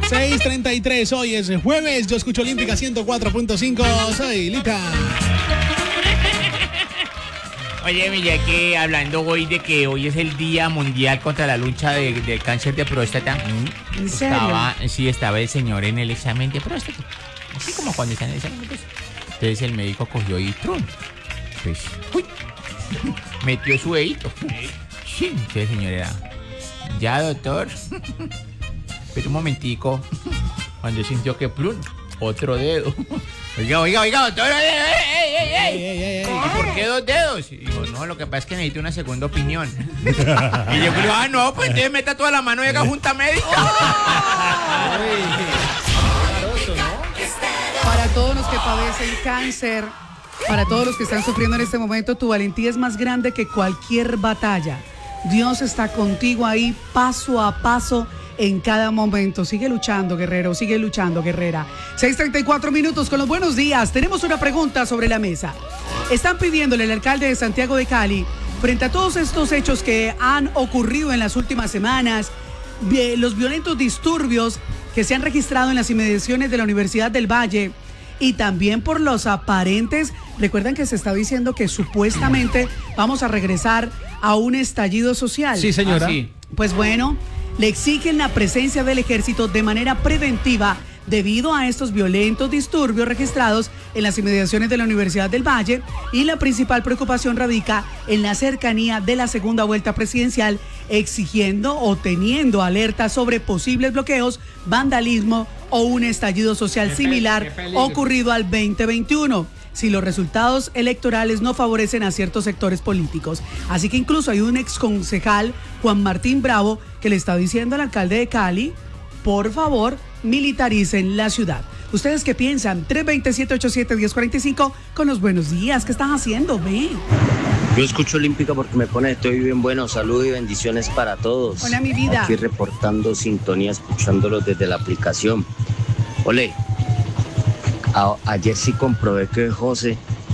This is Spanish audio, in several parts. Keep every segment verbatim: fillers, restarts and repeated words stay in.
seis treinta y tres, hoy es jueves, yo escucho Olímpica ciento cuatro punto cinco, soy Lita. Oye, mira que hablando hoy de que hoy es el Día Mundial contra la lucha de, del cáncer de próstata. ¿En serio? Estaba, sí, estaba el señor en el examen de próstata. Así como cuando está en el examen de próstata. Entonces el médico cogió y trum. Pues, uy, metió su dedito. Sí, entonces el señor era, ya doctor. Pero un momentico, cuando sintió que plum, otro dedo. Oiga, oiga, oiga, doctor, ey, ey, ey, ey, ey, ey, ey. ¿Y por qué dos dedos? Y digo, no, lo que pasa es que necesito una segunda opinión. Y yo digo, ah, no, pues entonces meta toda la mano y haga junta médica. Para todos los que padecen cáncer, para todos los que están sufriendo en este momento, tu valentía es más grande que cualquier batalla. Dios está contigo ahí paso a paso en cada momento. Sigue luchando, guerrero, sigue luchando, guerrera. seis treinta y cuatro minutos con los buenos días. Tenemos una pregunta sobre la mesa. Están pidiéndole al alcalde de Santiago de Cali, frente a todos estos hechos que han ocurrido en las últimas semanas, los violentos disturbios que se han registrado en las inmediaciones de la Universidad del Valle, y también por los aparentes, recuerdan que se está diciendo que supuestamente vamos a regresar a un estallido social. Sí, señora. Ah, sí. Pues bueno, le exigen la presencia del ejército de manera preventiva debido a estos violentos disturbios registrados en las inmediaciones de la Universidad del Valle, y la principal preocupación radica en la cercanía de la segunda vuelta presidencial, exigiendo o teniendo alerta sobre posibles bloqueos, vandalismo o un estallido social similar ocurrido al veinte veintiuno. Si los resultados electorales no favorecen a ciertos sectores políticos. Así que incluso hay un exconcejal, Juan Martín Bravo, que le está diciendo al alcalde de Cali, por favor, militaricen la ciudad. ¿Ustedes qué piensan? tres dos siete, ocho siete, uno cero cuatro cinco con los buenos días. ¿Qué están haciendo? Ve. Yo escucho Olímpica porque me pone, estoy bien bueno. Saludos y bendiciones para todos. Hola, mi vida. Aquí reportando sintonía, escuchándolos desde la aplicación. Ole, a- ayer sí comprobé que José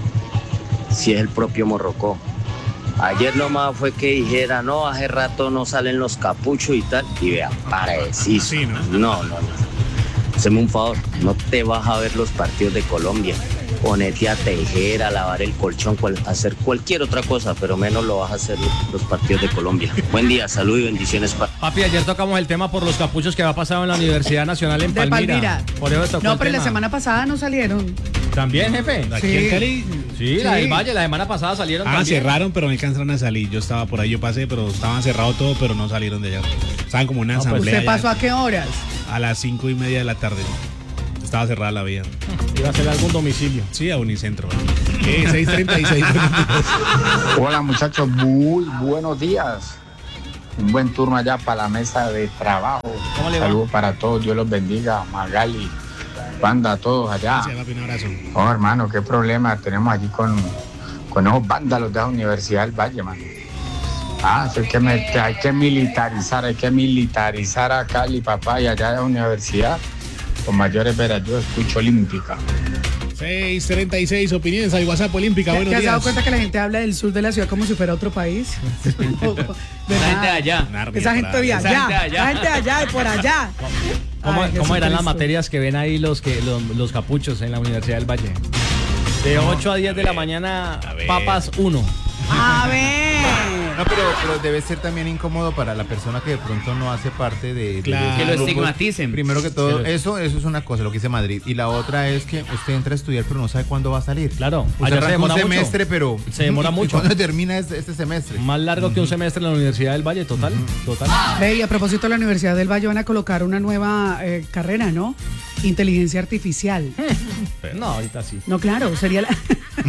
sí es el propio Morrocó. Ayer nomás fue que dijera, no, hace rato no salen los capuchos y tal. Y vea, parecido. Sí, ¿no? No, no, no. Haceme un favor, no te vas a ver los partidos de Colombia. Ponete a tejer, a lavar el colchón, cual, hacer cualquier otra cosa, pero menos lo vas a hacer los partidos de Colombia. Buen día, salud y bendiciones para... Papi, ayer tocamos el tema por los capuchos que había pasado en la Universidad Nacional en De Palmira. Palmira. Por eso tocó No, el pero tema. la semana pasada no salieron. ¿También, jefe? Aquí Sí. en Cali. Sí, la Sí. del Valle, la semana pasada salieron Ah, también. cerraron, pero no alcanzaron a salir. Yo estaba por ahí, yo pasé, pero estaban cerrado todo, pero no salieron de allá. Estaban como en una No, pues, asamblea. ¿Usted pasó ya a qué horas? a las cinco y media de la tarde. Estaba cerrada la vía. Iba a hacer algún domicilio. Sí, a Unicentro. Eh, seis treinta y seis. Hola muchachos, muy buenos días. Un buen turno allá para la mesa de trabajo. ¿Cómo le va? Saludos para todos, Dios los bendiga. Magali, Banda, todos allá. Gracias, papi, un abrazo. Oh, hermano, qué problema tenemos allí con, con esos vándalos de la Universidad del Valle, mano. Ah, eso hay que, me- que hay que militarizar, hay que militarizar a Cali, papá, y allá de la universidad. Con mayores veras, yo escucho Olímpica. seis treinta y seis, opiniones al WhatsApp Olímpica. ¿Te, Buenos te has dado días. cuenta que la gente habla del sur de la ciudad como si fuera otro país? Esa gente de allá. Narnia Esa por gente de ahí. Esa allá, gente de allá. la gente de allá y por allá. ¿Cómo, Ay, cómo eran las Jesucristo. materias que ven ahí los que los, los capuchos en la Universidad del Valle? De ocho a diez de la mañana, a ver. papas uno. A ver. No, pero, pero debe ser también incómodo para la persona que de pronto no hace parte de... de Claro. esos Que lo grupos. estigmaticen. Primero que todo, Que lo- eso eso es una cosa, lo que dice Madrid. Y la otra es que usted entra a estudiar, pero no sabe cuándo va a salir. Claro, Usted allá se arranca demora un mucho. semestre, pero... Se demora ¿y mucho. ¿Cuándo termina este, este semestre? Más largo que un semestre en la Universidad del Valle, total. Total. Ve, y a propósito de la Universidad del Valle van a colocar una nueva eh, carrera, ¿no? Inteligencia artificial. No, ahorita sí. No, claro, sería la...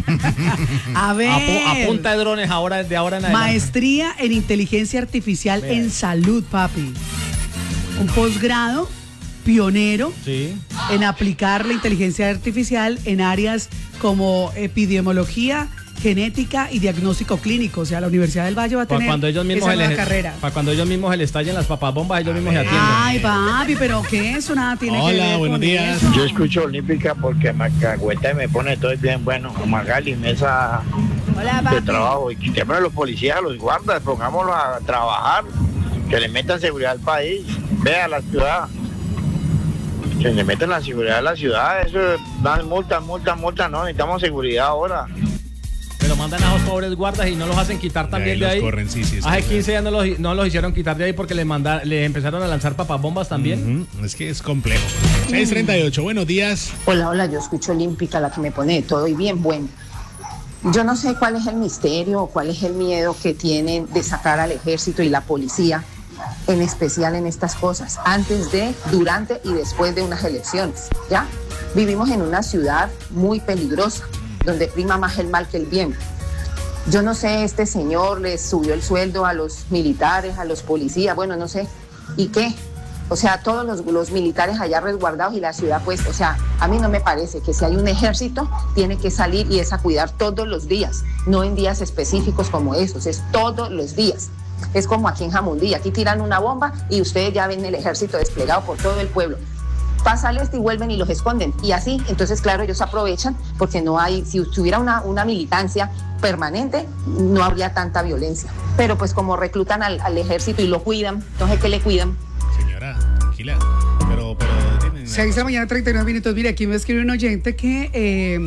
A ver. A, pu- a punta de drones ahora, de ahora en adelante. Maestría en inteligencia artificial en salud, papi. Un posgrado pionero Sí. en aplicar la inteligencia artificial en áreas como epidemiología, genética y diagnóstico clínico. O sea, la Universidad del Valle va a Para tener cuando ellos mismos esa se nueva les, carrera. para cuando ellos mismos se les estallen las papas bombas, ellos mismos se atienden. Ay, papi, pero ¿qué eso? Nada tiene que Hola, ver buenos con días. eso. Yo escucho Olímpica porque me cagüeta y me pone todo bien bueno. Magali, mesa Hola, de papi. trabajo. Y quitémosle a los policías, a los guardas, pongámoslos a trabajar, que le metan seguridad al país. Vea la ciudad. Se le mete la seguridad a la ciudad, eso dan multas, multas, multas, no, necesitamos seguridad ahora. Pero mandan a los pobres guardas y no los hacen quitar también de de ahí. ahí. Los corren, sí, sí. Hace quince días no los, no los hicieron quitar de ahí porque les, manda, les empezaron a lanzar papabombas también. Uh-huh. Es que es complejo. seis treinta y ocho, buenos días. Hola, hola, yo escucho Olímpica, la que me pone de todo y bien bueno. Yo no sé cuál es el misterio o cuál es el miedo que tienen de sacar al ejército y la policía, en especial en estas cosas, antes de, durante y después de unas elecciones, ¿ya? Vivimos en una ciudad muy peligrosa, donde prima más el mal que el bien. Yo no sé, este señor les subió el sueldo a los militares, a los policías, bueno, no sé, ¿y qué? O sea, todos los, los militares allá resguardados y la ciudad, pues, o sea, a mí no me parece que si hay un ejército, tiene que salir y es a cuidar todos los días, no en días específicos como esos, es todos los días. Es como aquí en Jamundí, aquí tiran una bomba y ustedes ya ven el ejército desplegado por todo el pueblo. Pasa al este y vuelven y los esconden. Y así, entonces, claro, ellos aprovechan porque no hay, si tuviera una, una militancia permanente, no habría tanta violencia. Pero pues como reclutan al, al ejército y lo cuidan, entonces, ¿qué le cuidan? Señora, tranquila. Pero, pero... tienen... seis de la mañana, treinta y nueve minutos. Mire, aquí me escribe un oyente que... Eh,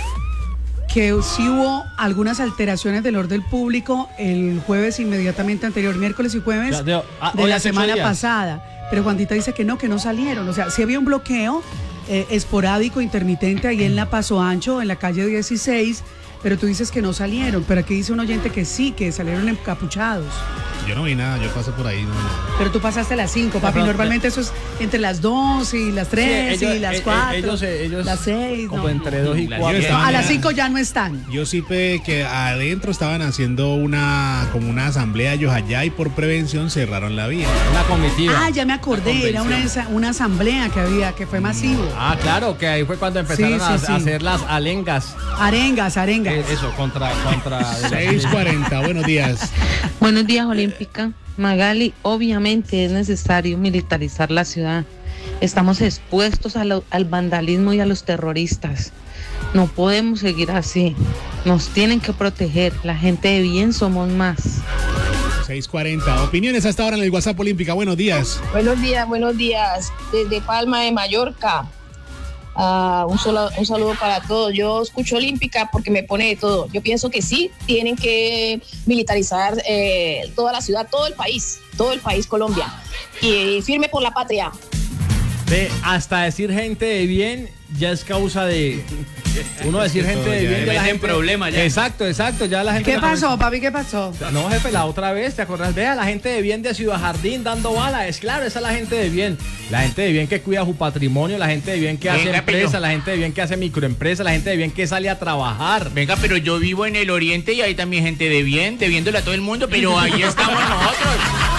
que sí hubo algunas alteraciones del orden público el jueves inmediatamente anterior, miércoles y jueves Ya, de, ah, de hoy la hace ocho semana días. pasada. Pero Juanita dice que no, que no salieron. O sea, sí había un bloqueo eh, esporádico, intermitente ahí en la Paso Ancho, en la calle dieciséis, pero tú dices que no salieron. Pero aquí dice un oyente que sí, que salieron encapuchados. Yo no vi nada, yo pasé por ahí. No, no. Pero tú pasaste a las cinco, papi. pronto, Normalmente eso es entre las dos y las tres Sí, ellos- y las eh, eh, cuatro, ellos, eh, ellos las seis. como No. entre dos y Yo cuatro. estaba- A las cinco ya no están. Yo sí pe que adentro estaban haciendo una como una asamblea ellos allá y por prevención cerraron la vía. Una comitiva. Ah, ya me acordé, era una, esa- una asamblea que había, que fue masivo. Ah, claro, que ahí fue cuando empezaron Sí, a, sí, sí. a hacer las alengas. Arengas, arengas. Eh, Eso, contra... contra seis cuarenta, buenos días. Buenos días, Olímpica. Magali, obviamente es necesario militarizar la ciudad. Estamos expuestos a lo- al vandalismo y a los terroristas. No podemos seguir así. Nos tienen que proteger. La gente de bien somos más. seis cuarenta, opiniones hasta ahora en el WhatsApp Olímpica, buenos días. Buenos días, buenos días. Desde Palma de Mallorca. Ah, un, solo, un saludo para todos. Yo escucho Olímpica porque me pone de todo. Yo pienso que sí, tienen que militarizar eh, toda la ciudad, todo el país, todo el país Colombia. Y firme por la patria. De hasta decir gente de bien ya es causa de... Uno decir gente de bien de la gente... problema ya. Exacto, exacto. Ya la gente... ¿Qué pasó, papi? ¿Qué pasó? No, jefe, la otra vez, ¿te acordás? Vea, la gente de bien de Ciudad Jardín dando bala. Es claro, esa es la gente de bien. La gente de bien que cuida su patrimonio, la gente de bien que hace Venga, empresa, pero- la gente de bien que hace microempresa, la gente de bien que sale a trabajar. Venga, pero yo vivo en el oriente y hay también gente de bien, debiéndole a todo el mundo, pero ahí estamos nosotros.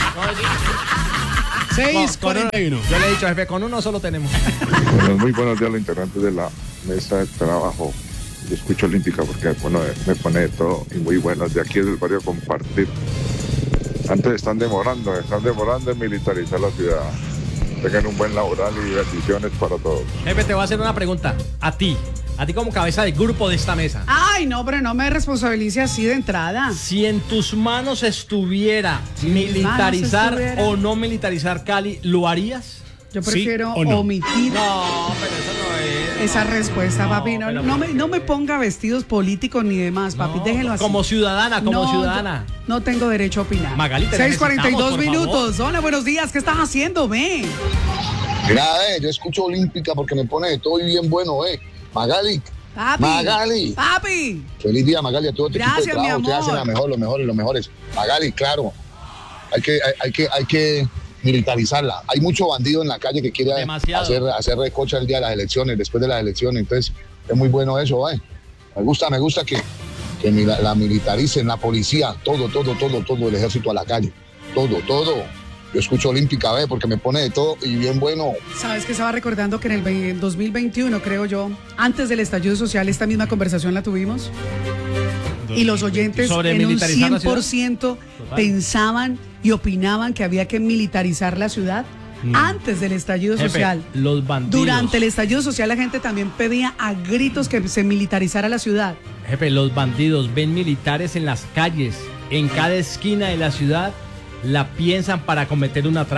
seis Con- con uno- cuarenta y uno. Yo le he dicho, jefe, con uno solo tenemos. Bueno, muy buenos días a los integrantes de la mesa de trabajo. Yo escucho Olímpica porque bueno, me pone de todo y muy buenos. De aquí es el barrio Compartir. Antes están demorando, están demorando en militarizar la ciudad. Tengan un buen laboral y bendiciones para todos. Jefe, te voy a hacer una pregunta. A ti, a ti como cabeza de grupo de esta mesa. Ay, no, pero no me responsabilice así de entrada. Si en tus manos estuviera Si en mis militarizar manos estuviera- o no militarizar Cali, ¿lo harías? Yo ¿Sí prefiero o no? omitir No, pero eso no es. esa respuesta, papi. No, pero- no me, no me ponga vestidos políticos ni demás, papi. No, déjelo así. como ciudadana, como No, ciudadana. yo No tengo derecho a opinar. Magali, te seis cuarenta y dos necesitamos, por minutos. Hola, buenos días. ¿Qué estás haciendo, ve? Mira, eh, yo escucho Olímpica porque me pone de todo y bien bueno, eh. Magali, Papi. Magali. Papi. Feliz día, Magali, a todo tu Gracias, equipo de trabajo. mi Ustedes amor. hacen la mejor, los mejores, los mejores. Magali, claro, hay que, hay, hay que, hay que militarizarla. Hay mucho bandido en la calle que quiere Demasiado. hacer, hacer recocha el día de las elecciones, después de las elecciones. Entonces, es muy bueno eso, eh. Me gusta, me gusta que, que mila- la militaricen, la policía, todo, todo, todo, todo, el ejército a la calle. Todo, todo. Yo escucho Olímpica, ve, porque me pone de todo y bien bueno. Sabes que estaba recordando que en el ve- dos mil veintiuno, creo yo, antes del estallido social, esta misma conversación la tuvimos. Y los oyentes Sobre en un militarizar la cien por ciento Total. pensaban y opinaban que había que militarizar la ciudad Mm. antes del estallido Jefe, social. los bandidos. Durante el estallido social la gente también pedía a gritos que se militarizara la ciudad. Jefe, los bandidos ven militares en las calles, en cada esquina de la ciudad, la piensan para cometer un atraco.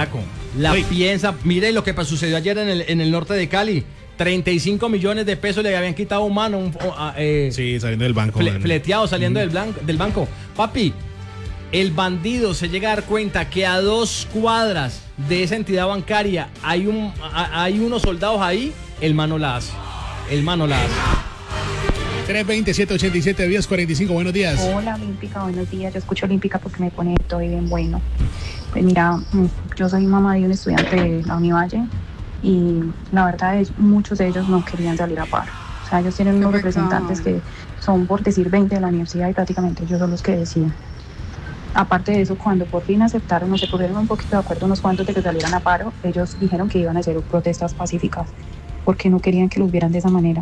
La Uy. piensa, mire lo que pa- sucedió ayer en el, en el norte de Cali. treinta y cinco millones de pesos le habían quitado a un mano, un, o- a- eh, Sí, saliendo del banco. fle- man. fleteado saliendo del, blanco, del banco. Papi, el bandido se llega a dar cuenta que a dos cuadras de esa entidad bancaria hay, un, a- hay unos soldados ahí, el mano la hace. El mano la hace. tres veintisiete ochenta y siete diez cuarenta y cinco, buenos días. Hola Olímpica, buenos días. Yo escucho Olímpica porque me pone todo bien bueno. Pues mira, mm, yo soy mamá de un estudiante de la Univalle y la verdad es muchos de ellos no querían salir a paro. O sea, ellos tienen unos pecado. representantes que son, por decir, veinte de la universidad y prácticamente ellos son los que deciden. Aparte de eso, cuando por fin aceptaron o se pusieron un poquito de acuerdo unos cuantos de que salieran a paro, ellos dijeron que iban a hacer protestas pacíficas porque no querían que los vieran de esa manera.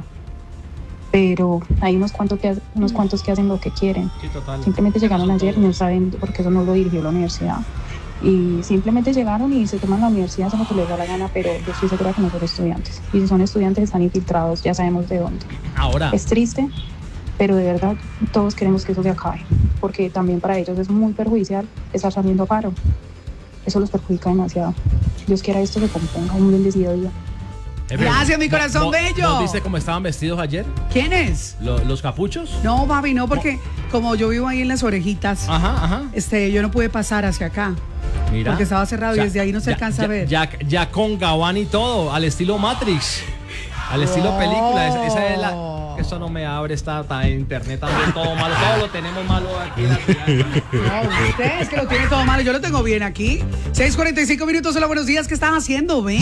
Pero hay unos cuantos que, unos cuantos que hacen lo que quieren. Sí, total. Simplemente llegaron ayer, no saben porque eso no lo dirigió la universidad. Y simplemente llegaron y se toman la universidad, hacen lo que les da la gana, pero yo estoy segura que no son estudiantes. Y si son estudiantes están infiltrados, ya sabemos de dónde. Ahora. Es triste, pero de verdad todos queremos que eso se acabe, porque también para ellos es muy perjudicial estar saliendo a paro. Eso los perjudica demasiado. Dios quiera esto se componga un bendecido día. Gracias, mi corazón ¿Vos- bello. ¿Vos viste cómo estaban vestidos ayer? ¿Quiénes? ¿Lo- ¿Los capuchos? No, papi, no, porque como yo vivo ahí en las orejitas, Ajá, ajá. este, yo no pude pasar hacia acá. Mira. Porque estaba cerrado y Ya- desde ahí no se ya- alcanza ya- a ver. Ya, ya con Gabán y todo, al estilo Matrix. Al estilo Oh. película. Esa, esa es la. Eso no me abre, está, está en internet también todo malo. Todo lo tenemos malo aquí en la ciudad. No, usted es que lo tiene todo malo, yo lo tengo bien aquí. seis cuarenta y cinco minutos, hola, buenos días, ¿qué están haciendo, ven?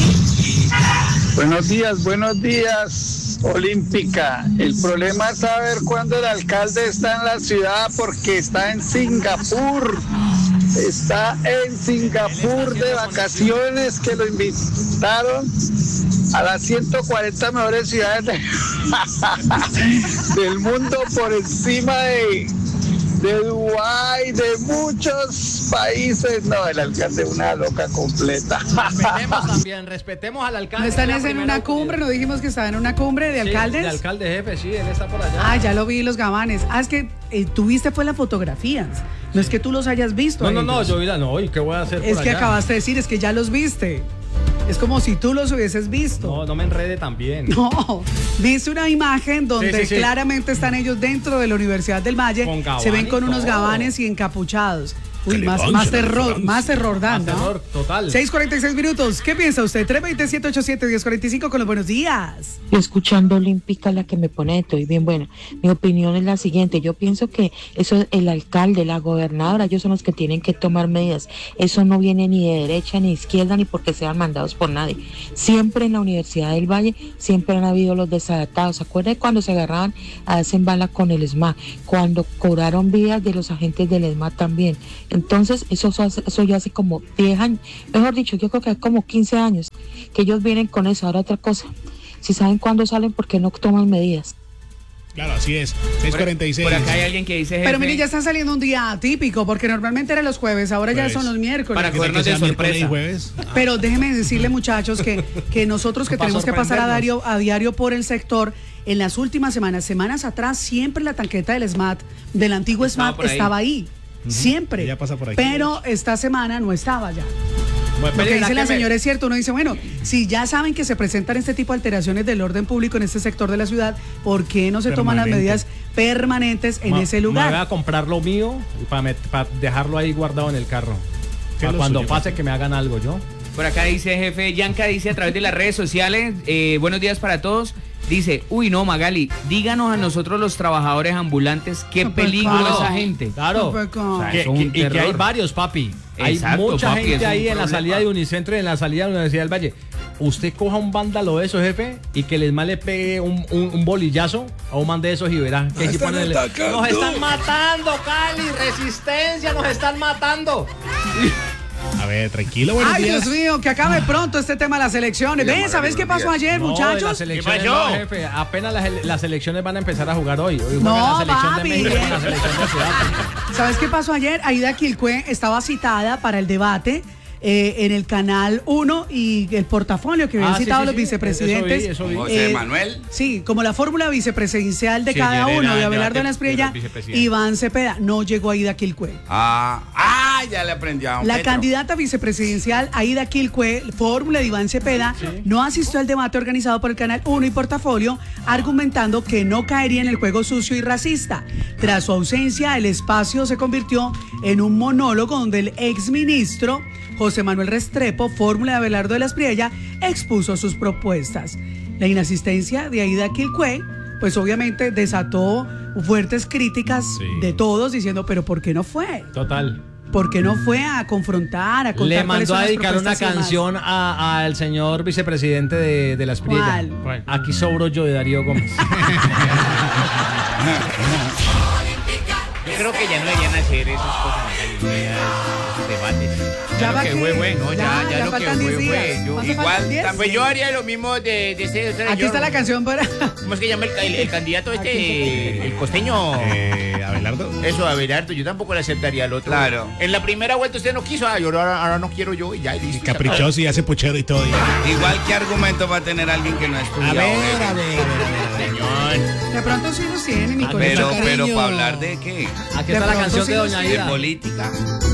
Buenos días, buenos días, Olímpica. El problema es saber cuándo el alcalde está en la ciudad porque está en Singapur. Está en Singapur de vacaciones, que lo invitaron a las ciento cuarenta mejores ciudades de- del mundo por encima de, de Dubái, de muchos países. No, el alcalde es una loca completa. Respetemos también, respetemos al alcalde. ¿No están que es en la una primera cumbre? ¿No dijimos que estaban en una cumbre de Sí, alcaldes? de alcalde jefe, sí, él está por allá. Ah, ya lo vi, los gabanes. Ah, es que eh, tú viste fue las fotografías. No es que tú los hayas visto. No, a no, no, ellos. yo vi la. No, ¿y qué voy a hacer Es por que allá? acabaste de decir, es que ya los viste. Es como si tú los hubieses visto. No, no me enrede también. No, viste una imagen donde Sí, sí, sí. claramente están ellos dentro de la Universidad del Valle. Con gabán Se ven con y unos todo. gabanes y encapuchados. Uy, Qué más, elegancia, más terror, elegancia. más terror dan, Más ¿no? terror, total. seis cuarenta y seis minutos. ¿Qué piensa usted? tres veintisiete ochenta y siete diez cuarenta y cinco con los buenos días. Yo escuchando Olímpica, la que me pone de todo y bien buena. Mi opinión es la siguiente. Yo pienso que eso es el alcalde, la gobernadora, ellos son los que tienen que tomar medidas. Eso no viene ni de derecha ni de izquierda ni porque sean mandados por nadie. Siempre en la Universidad del Valle, siempre han habido los desadaptados. ¿Se acuerdan cuando se agarraban a hacen bala con el ESMAD? Cuando cobraron vidas de los agentes del ESMAD también. Entonces, eso, eso ya hace como diez años, mejor dicho, yo creo que hay como quince años que ellos vienen con eso. Ahora otra cosa, si saben cuándo salen, ¿por qué no toman medidas? Claro, así es. seis cuarenta y seis. Por acá hay alguien que dice jefe, Pero mire, ya está saliendo un día atípico, porque normalmente eran los jueves, ahora ya Jueves. son los miércoles. Para cogernos de Que sea miércoles y sorpresa. jueves. Pero déjenme decirle, muchachos, que, que nosotros que Para tenemos que pasar a sorprendernos. diario, a diario por el sector, en las últimas semanas, semanas atrás, siempre la tanqueta del SMAT, del antiguo Estaba SMAT, por ahí. estaba ahí. Siempre. Ella pasa por aquí. Pero esta semana no estaba ya. Bueno, Lo que espere, dice la que me- señora es cierto, uno dice, bueno, si ya saben que se presentan este tipo de alteraciones del orden público en este sector de la ciudad, ¿por qué no se toman las Permanente. medidas permanentes en Ma- ese Me voy lugar? a comprar lo mío para dejarlo ahí guardado en el carro. ¿Qué es Para lo cuando suyo, pase papi? que me hagan algo, ¿yo? Por acá dice jefe, Yanka dice a través de las redes sociales, eh, buenos días para todos. Dice, uy no Magali, díganos a nosotros los trabajadores ambulantes qué No, pues, peligro claro. esa gente. Claro. Pues, O sea, Que- eso es que- un y que hay terror. varios, papi. Hay Exacto, mucha papi, es gente un ahí en la problema. salida de Unicentro y en la salida de la Universidad del Valle. Usted coja un vándalo de esos, jefe, y que les mal le pegue un, un- un bolillazo a un man de esos y verá. Que aquí ponen el- nos están matando, Cali, resistencia, nos están matando. A ver, tranquilo, buenos Ay, días. Dios mío, que acabe pronto este tema de las elecciones. Ven, ¿sabes qué pasó ayer, No, de muchachos? las elecciones, ¿Qué pasó? no, jefe. Apenas las, ele- las elecciones van a empezar a jugar hoy. Hoy juega No, la selección papi. de México con la selección de Sudáfrica. ¿Sabes qué pasó ayer? Aida Quilcue estaba citada para el debate eh, en el Canal uno y el portafolio que habían Ah, sí, citado sí, los sí. vicepresidentes. Eso vi, eso vi. José Eh, Manuel. Sí, como la fórmula vicepresidencial de Sí, cada ayer uno, era de el Abelardo debate Lasprilla, de los vicepresidentes. Iván Cepeda. No llegó Aida Quilcue. Ah, ah, Ah, ya le aprendió a don La Petro. candidata vicepresidencial Aida Quilcue, fórmula de Iván Cepeda, no asistió al debate organizado por el Canal uno y Portafolio, argumentando que no caería en el juego sucio y racista. Tras su ausencia, el espacio se convirtió en un monólogo donde el exministro José Manuel Restrepo, fórmula de Abelardo de la Espriella, expuso sus propuestas. La inasistencia de Aida Quilcue, pues obviamente desató fuertes críticas Sí. de todos diciendo, pero ¿por qué no fue? Total. ¿Por qué no fue a confrontar, a contar Le cuáles mandó son a las dedicar una propuestas y demás? canción a- al señor vicepresidente de, de la Espriella. ¿Cuál? Aquí sobro yo de Darío Gómez. Yo creo que ya no deberían hacer esas cosas, Magali, esos debates. Ya Ya lo va que que- fue, fue, no, ya, ya, ya, ya lo que faltan fue, diez fue. días. Yo, ¿Cuánto igual, faltan? ¿diez? también yo haría lo mismo de, de ese. ese Aquí yo- está la canción para... ¿Cómo es que llama el, el- el candidato este, el costeño? Eh, Abelardo. Eso, Abelardo, yo tampoco le aceptaría al otro. Claro. En la primera vuelta usted no quiso, ah, yo ahora, ahora no quiero yo y ya, y listo. Caprichoso y hace puchero y todo. ya. Igual, ¿qué argumento va a tener alguien que no ha estudiado? A ver, jefe? a ver, a ver, a ver. Señor. De pronto sí los tienen, mi Pero, corazón. pero, cariño. ¿para hablar de qué? Aquí De está la pronto canción sí de los Doña ¿De Ida. política?